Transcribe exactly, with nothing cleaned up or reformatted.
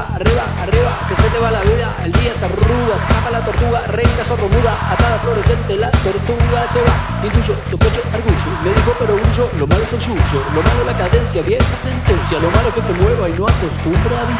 arriba, arriba, que se te va la vida. El día se arruga, escapa la tortuga, reina sordomuda, atada fluorescente, la tortuga se va. Intuyo, sospecho, argullo, me dijo pero grullo, lo malo es el yuyo, lo malo la cadencia, vieja sentencia, lo malo que se mueva y no acostumbra a